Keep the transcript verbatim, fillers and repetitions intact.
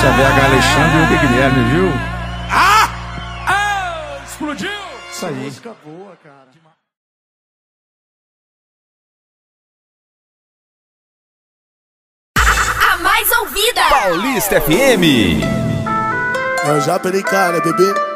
Essa V H Alexandre e o Guilherme, viu? Ah! Ah! Explodiu! Isso aí. Música boa, cara. A mais ouvida. Paulista F M. Eu já peraí, cara, bebê.